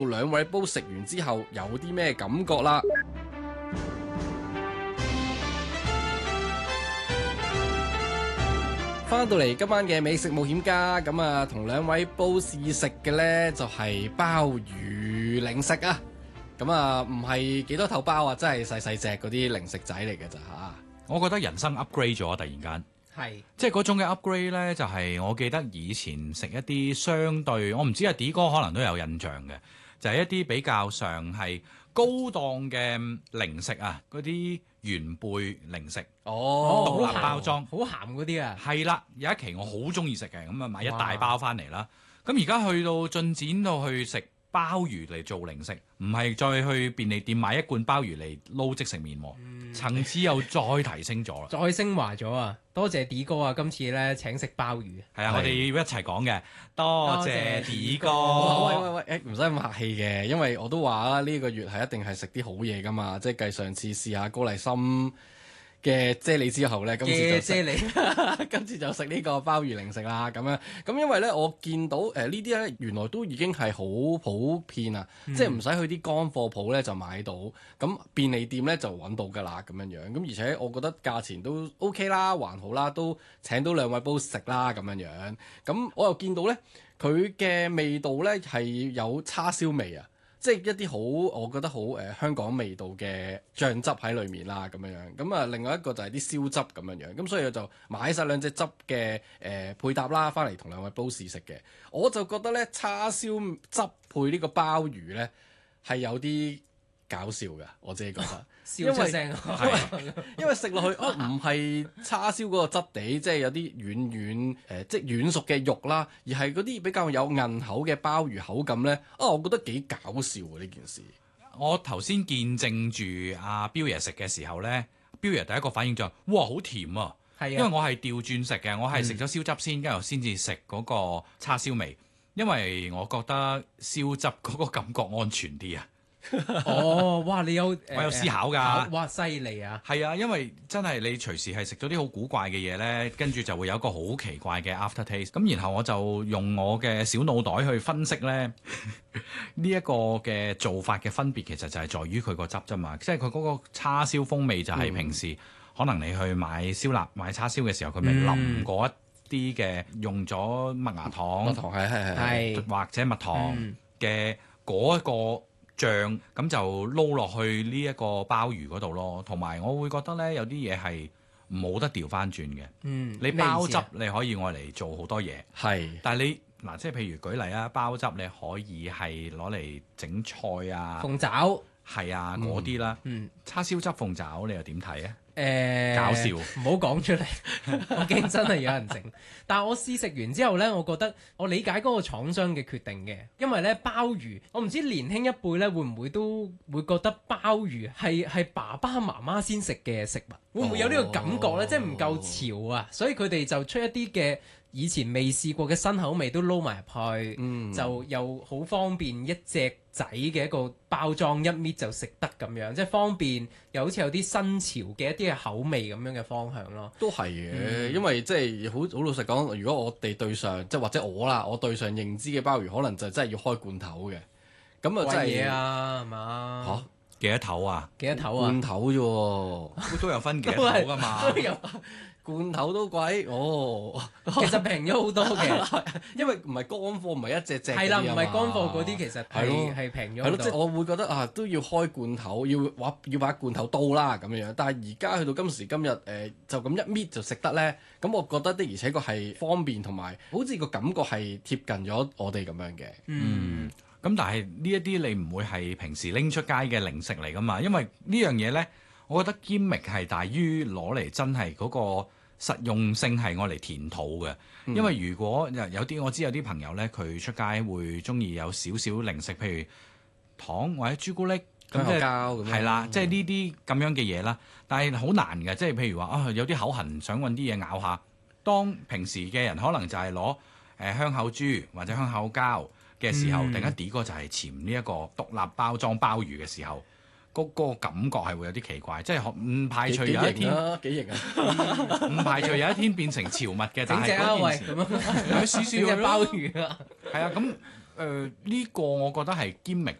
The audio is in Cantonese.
兩位煲食完之後有啲咩感覺啦？翻到嚟今晚嘅美食冒險家，咁啊同兩位煲試食嘅呢，就係鮑魚零食啊！咁啊唔係幾多頭鮑啊，真係細細隻嗰啲零食仔嚟嘅咋嚇。 我覺得人生 upgrade 咗，突然間。 係， 即係嗰種嘅 upgrade 呢，就係我記得以前食一啲相對，我唔知阿 D 哥可能都有印象嘅，就係一啲比較上係高檔嘅零食啊，嗰啲原貝零食，獨立包裝， 好鹹嗰啲啊。 係啦，有一期我好中意食嘅，咁啊買一大包翻嚟啦。咁而家去到進展到去食鮑魚嚟做零食，唔係再去便利店買一罐鮑魚嚟撈即食麵喎。層次又再提升咗啦， 再升華咗啊！多謝 D 哥啊，今次咧請食鮑魚。 係啊，我哋要一齊講嘅，多謝 D 哥。 喂，唔使咁客氣嘅，因為我都話啦，呢個月係一定係食啲好嘢噶嘛，即係繼上次試下高麗參嘅啫喱之後咧，今次就啫喱，今次就食呢個鮑魚零食啦。咁樣咁，因為咧我見到呢啲咧原來都已經係好普遍啊，即係唔使去啲乾貨鋪咧就買到，咁便利店咧就揾到㗎啦咁樣。咁而且我覺得價錢都 OK 啦，還好啦，都請到兩位煲食啦咁樣。咁我又見到咧佢嘅味道咧係有叉燒味啊。即係一啲好，我覺得好香港味道嘅醬汁喺裏面啦，咁樣。咁啊，另外一個就係啲燒汁咁樣。咁所以我就買晒兩隻汁嘅配搭啦，翻嚟同兩位煲試食嘅。我就覺得咧，叉燒汁配呢個鮑魚咧係有啲搞笑㗎，我自己覺得。 笑出聲， 因為食落去唔係叉燒嗰個質地，即係有啲軟即係軟熟嘅肉啦，而係嗰啲比較有韌口嘅鮑魚口感咧。我覺得幾搞笑啊呢件事。 我頭先見證住阿彪爺食嘅時候咧，彪爺第一個反應就係：哇，好甜啊！ 係啊， 因為我係調轉食嘅，我係食咗燒汁先，跟住先至食嗰個叉燒味，因為我覺得燒汁嗰個感覺安全啲啊。 哇！你有我有思考㗎， 哇！犀利啊！ 係啊，因為真係你隨時係食咗啲好古怪嘅嘢呢，跟住就會有一個好奇怪嘅 after taste。咁然後我就用我嘅小腦袋去分析呢呢一個嘅做法嘅分別，其實就係在於佢個汁啫嘛。即係佢嗰個叉燒風味就係平時可能你去買燒臘買叉燒嘅時候，佢咪淋過一啲嘅用咗麥芽糖， 係或者蜜糖嘅嗰一個醬，咁就撈落去呢一個鮑魚嗰度咯。同埋我會覺得呢，有啲嘢係冇得調翻轉嘅。你鮑汁你可以愛嚟做好多嘢，但係你嗱，即係譬如舉例啊，鮑汁你可以係攞嚟整菜啊， 鳳爪係啊嗰啲啦。叉燒汁鳳爪你又點睇啊？ 搞笑， 唔好講出嚟，我驚真係有人整。但係我試食完之後呢，我覺得我理解嗰個廠商嘅決定嘅，因為呢鮑魚，我唔知年輕一輩呢會唔會都會覺得鮑魚係爸爸媽媽先食嘅食物，會唔會有呢個感覺呢？即係唔夠潮啊，所以佢哋就出一啲嘅以前未試過嘅新口味都撈埋入去，就又好方便一隻仔嘅一個包裝，一搣就食得咁樣，即係方便又好似有啲新潮嘅一啲嘅口味咁樣嘅方向咯。 都係嘅，因為即係好老實講，如果我哋對上即係或者我對上認知嘅鮑魚，可能就真係要開罐頭嘅。咁啊真係嘢啊，係嘛？ 嚇幾多頭啊？ 幾多頭啊？ 罐頭啫喎， 都有分幾多頭噶嘛？ 罐頭都貴其實平咗好多嘅， 因為唔係乾貨，唔係一隻隻。 係啦，唔係乾貨嗰啲，其實係平咗好多。 即係我會覺得都要開罐頭，要把罐頭刀啦咁樣。但係而家去到今時今日，就咁一搣就食得咧。咁我覺得的而且確係方便，同埋好似個感覺係貼近咗我哋咁樣嘅。 咁但係呢一啲你唔會係平時拎出街嘅零食嚟噶嘛？因為呢樣嘢呢，我覺得 gimmick 係大於攞嚟真係嗰個實用性係愛嚟填肚嘅。因為如果有啲我知有啲朋友呢，佢出街會中意有少少零食，譬如糖或者朱古力咁即係係啦，即係呢啲咁樣嘅嘢啦。但係好難嘅，即係譬如話有啲口痕想揾啲嘢咬下。當平時嘅人可能就係攞香口珠或者香口膠嘅時候，突然間 D 哥就係潛呢一個獨立包裝鮑魚嘅時候，嗰個感覺係會有啲奇怪，即係唔排除有一天幾型啊！ 唔排除有一天變成潮物嘅，但係整隻啊喂咁樣， 有少少隻鮑魚啊， 係啊咁呢個我覺得係堅明